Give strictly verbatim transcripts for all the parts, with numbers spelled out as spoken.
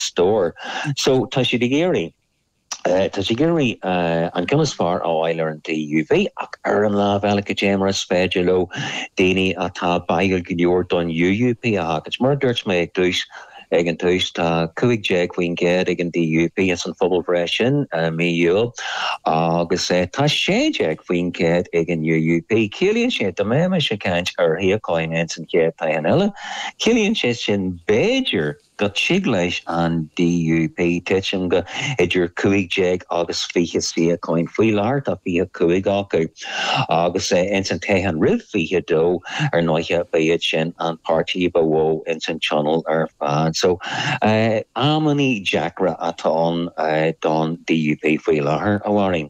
store. So tá si digéri. Uh, Tá sé géirí uh, an gumas far á eile an D U V ach ar an lá bhealach a démara spéidir lo daoine atá baigil go leor don U U P a hagat. Mar dúirt mé ag dúis ag an túis tá cuaig déag faoin gcéad ag an D U P as an phobal freisin míúil agus tá sé déag faoin gcéad ag an U U P. Cílíonn sé do mé me se ceint ar hiaáin an san céad tá an eile. Cílíonn sé sin béidir got sig leis an D U P teaching go idir cuaig déag agus fiche si a coin faoi láir a fi a cuaig acu agus in san tehan rih fiche dó ar nóithe beiad sin an party bhó in san channel ar fad. So uh, amani Jackra atá uh, don D U P faoi láir a waring.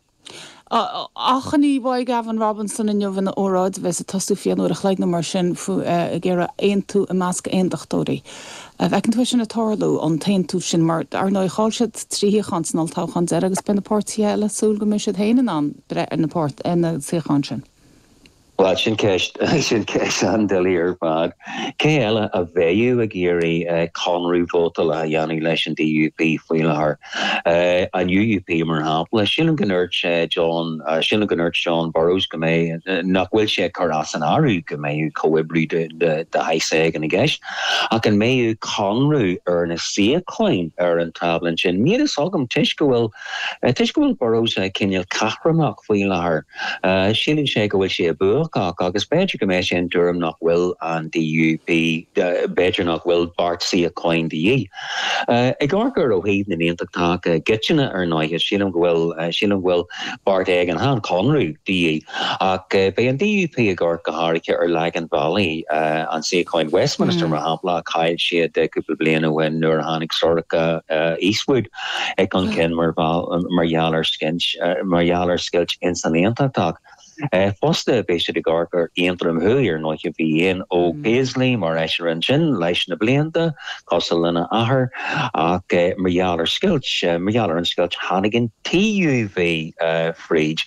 Achan í bhaid Gavin Robinson in jobhan óráid bheits a tasú fian uair a chleig na mar sin fu a ggéire aon tú a measc aondachtóirí. Bhecinn tú sin a tarlú an tain tú sin mar ar ná cháil siad tríí chansnal táchan deir agus ben na pórtí eile súil go mis siad héanaan an bre in na port in na siochan sin. Well, sin ceist sin ceist an delir bad. Cé eile a bhéú a géirí conrú vótal a dhéanú leis an D U P faoi láthair. An U U P mar hapla sin gannúirt John sin gannúirt John Burrows go mé nach bhfuil sé chu as an áú go méú coibrú de haise an a gceist. Ach an méú conrú ar na siacoin ar an tablan sin. Níad is agam tuis go bhfuil tuis go bhfuil Burrows cinneal cachramach faoi láthair. Sílann sé go bhfuil sé a buach agus beidir go mééis sin Durham nach bhfuil an D U P beidir nach bhfuil Bart si a coin D E. Ag gur ó híad na íontach gitsinna ar náithe sílam gohfuil sílam bhfuil Bart ag an hán Conrú D E ach be an D U P a gur go háirice ar Lagan Valley an si a coin Westminster mar hapla caiil siad cúpla bliana bhain nuair hánig Sorcha Eastwood ag an cin mar marhealar skint marhealar skilt in san íontach. Uh, Fosta béisi de gargur éantrum huir nóich a bhí éon ó Paisley mar eisiir an sin leis na blianta cos lena ahar ach marhealar skilt marhealar an skilt hanigin T U V uh, fríd.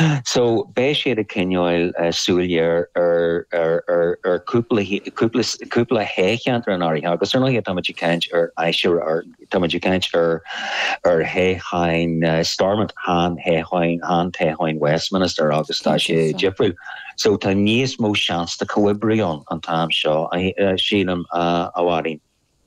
So béisi de cinneáil uh, súliar ar ar ar ar cúpla cúpla cúpla hécheantar an áirithe agus ar nóich táid ceint ar eisiir ar táid ceint ar ar héchain uh, Stormont han héchain han téhain Westminster agus tá Jeffrey. So tá níos mó seans de coibrion an tam seo sílam a warin.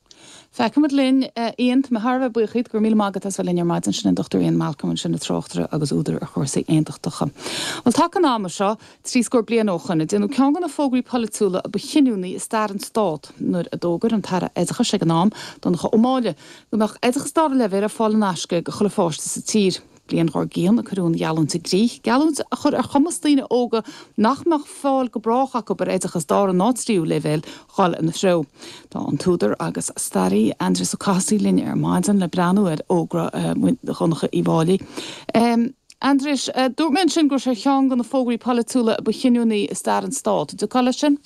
Fecum at linn éant me Harbh buchaid gur míle mágad as bhfuil in ar maidin sin dochtaríon Malcolm sin na trochtere agus údar a chuirsaí aontacha. Well tá an áma seo trí scór blian óchanna denú cean gan na fógraí polúla a bechinúnaí is star an stát nuair a dógur an tara éidecha sé an nám don cha ómáile gomach éidecha star le bhéir a fáil náisce go chola fásta sa tír. Blian gor géan a chuún gealún sa grí. Gealún a chur ar chomastíine óga nachmach fáil go bracha go bar éidechas dá an nátríú level cháil in na shró. Tá an túdar agus starí Andres Ocasí linne ar maidan le breanúir ógra chunacha íbáilí. Andres, dúr men sin gur sé chean gan na fógraí polúla a bechinúnaí is star an stát. Du call sin?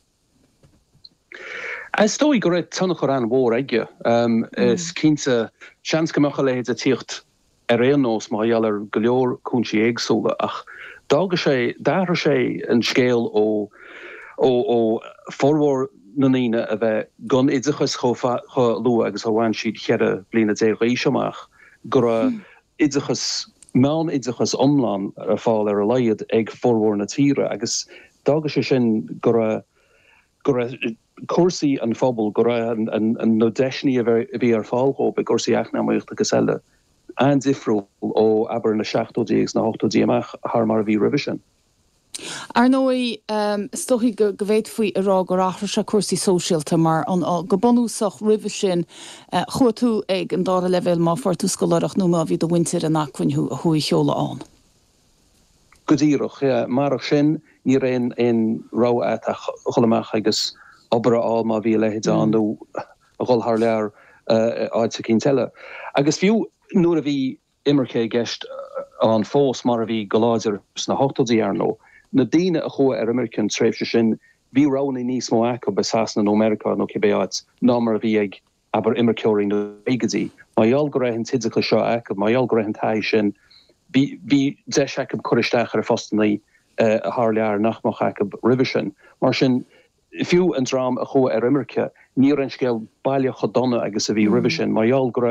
As stoi go raibh tannach ar an mhór aige. Is cínta seans gomacha le a tíocht er éon nós má dheallar go leor cúnsaí éagsúla ach dága sé dáthar sé an scéal ó ó ó formhór na níine a bheith gon idirchas cho lu agus bhhain siad cheadh bliana dé rééis gur idirchas meán idirchas omláin ar fáil ar a leiad ag formhór na tíre agus dága sé sin gur gur cuasaí an phobal gur an nó deisní a bhí ar fáilthó be cuasaí eachnaíocht agus eile. An difriúil ó aber na seachtódíag na hochttódíach har mar bhí revision. Ar nói stochi go bhéid faoi ará go ráthra se cuasaí sóisialta mar an go bonúsach rih sin chuatú ag an dára level má fortú scolarach nó má bhí do winter an nachfuinú a chuí cheola an. Godíireach, marach sin ní réon in rá a cholamach agus obair á má bhí lehéid an nó a ghil thar lear áid sa cín teile. Agus fiú nuair a bhí imirce gceist an fós mar a bhí goláidir na hochttódaí ar nó, na daoine a chua ar American tréimhse sin bhí rána níos mó acu besásanna nó America nó cibéad ná mar a bhí ag aber imirceoirí nó éigedaí. Má dheall go raibh an tiideacha seo acu, má dheall go raibh an taidh sin bhí de seacab choristeach ar fostanaí a thar lear nachmach acu rivision. Mar sin fiú an drám a chua ar Imirce ní an scéil bailile chodonna agus a bhí rivision, maiall go